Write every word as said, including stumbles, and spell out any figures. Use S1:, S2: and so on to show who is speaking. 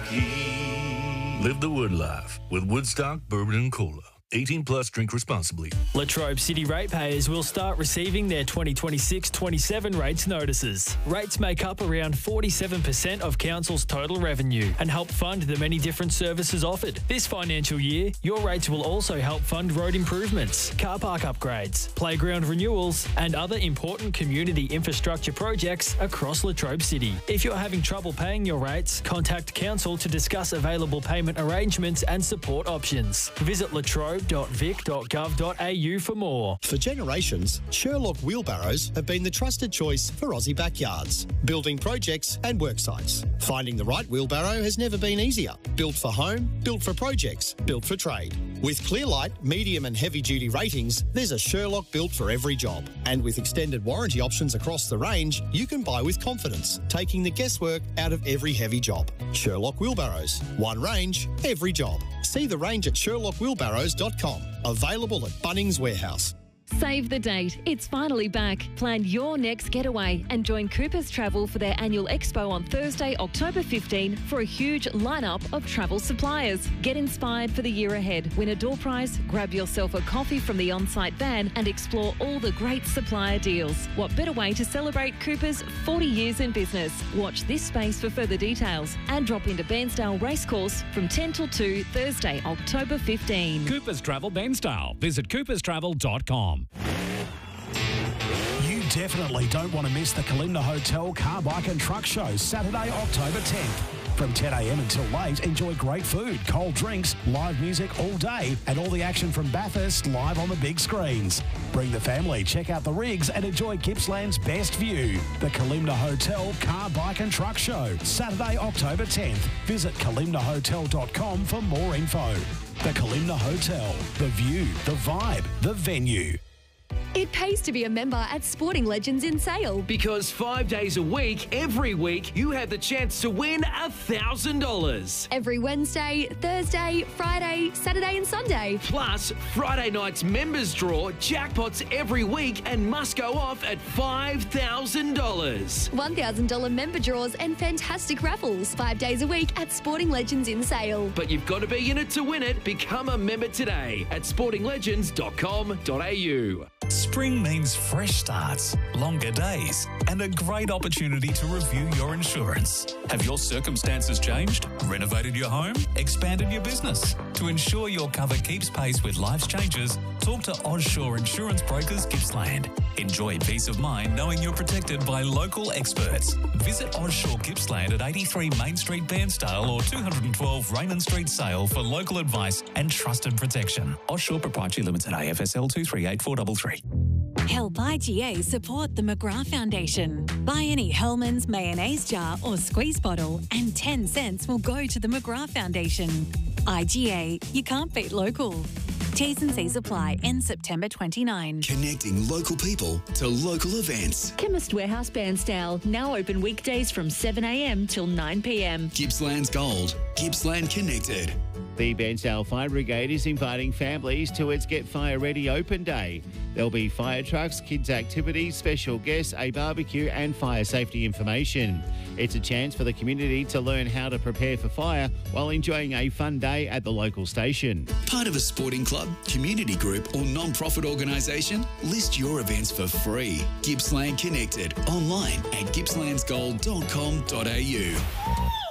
S1: whiskey. Live the Wood life with Woodstock Bourbon and Cola. eighteen plus, drink responsibly.
S2: Latrobe City ratepayers will start receiving their twenty twenty-six twenty-seven rates notices. Rates make up around forty-seven percent of council's total revenue and help fund the many different services offered. This financial year, your rates will also help fund road improvements, car park upgrades, playground renewals and other important community infrastructure projects across Latrobe City. If you're having trouble paying your rates, contact council to discuss available payment arrangements and support options. Visit latrobe dot vic dot gov dot a u for more.
S3: For generations, Sherlock wheelbarrows have been the trusted choice for Aussie backyards, building projects and work sites. Finding the right wheelbarrow has never been easier. Built for home, built for projects, built for trade. With Clearlight, medium and heavy duty ratings, there's a Sherlock built for every job. And with extended warranty options across the range, you can buy with confidence, taking the guesswork out of every heavy job. Sherlock wheelbarrows. One range, every job. See the range at sherlock wheelbarrows dot com. Available at Bunnings Warehouse.
S4: Save the date. It's finally back. Plan your next getaway and join Coopers Travel for their annual expo on Thursday, October fifteenth for a huge lineup of travel suppliers. Get inspired for the year ahead. Win a door prize, grab yourself a coffee from the on-site van and explore all the great supplier deals. What better way to celebrate Coopers' forty years in business? Watch this space for further details and drop into Bairnsdale Racecourse from ten till two, Thursday, October fifteenth.
S5: Coopers Travel Bairnsdale. Visit coopers travel dot com. You definitely don't want to miss the Kalimna Hotel Car, Bike and Truck Show, Saturday, October tenth. From ten a m until late, enjoy great food, cold drinks, live music all day, and all the action from Bathurst live on the big screens. Bring the family, check out the rigs, and enjoy Gippsland's best view. The Kalimna Hotel Car, Bike and Truck Show, Saturday, October tenth. Visit kalimna hotel dot com for more info. The Kalimna Hotel, the view, the vibe, the venue.
S6: It pays to be a member at Sporting Legends in Sale.
S7: Because five days a week, every week, you have the chance to win one thousand dollars.
S6: Every Wednesday, Thursday, Friday, Saturday and Sunday.
S7: Plus, Friday night's members draw jackpots every week and must go off at five thousand dollars.
S6: one thousand dollars member draws and fantastic raffles. Five days a week at Sporting Legends in Sale.
S7: But you've got to be in it to win it. Become a member today at sporting legends dot com dot a u.
S8: Spring means fresh starts, longer days, and a great opportunity to review your insurance. Have your circumstances changed? Renovated your home? Expanded your business? To ensure your cover keeps pace with life's changes, talk to Ozshore Insurance Brokers Gippsland. Enjoy peace of mind knowing you're protected by local experts. Visit Ozshore Gippsland at eighty-three Main Street, Bairnsdale or two twelve Raymond Street, Sale for local advice and trusted protection. Ozshore Proprietary Limited, A F S L two three eight four three three.
S9: Help I G A support the McGrath Foundation. Buy any Hellmann's mayonnaise jar or squeeze bottle and ten cents will go to the McGrath Foundation. I G A, you can't beat local. T's and C's apply. End September twenty-ninth.
S10: Connecting local people to local events.
S4: Chemist Warehouse Bairnsdale, now open weekdays from seven a m till nine p m.
S10: Gippsland's Gold. Gippsland Connected.
S11: The Bairnsdale Fire Brigade is inviting families to its Get Fire Ready Open Day. There'll be fire trucks, kids' activities, special guests, a barbecue and fire safety information. It's a chance for the community to learn how to prepare for fire while enjoying a fun day at the local station.
S10: Part of a sporting club, community group or non-profit organisation? List your events for free. Gippsland Connected online at gippslands gold dot com dot a u.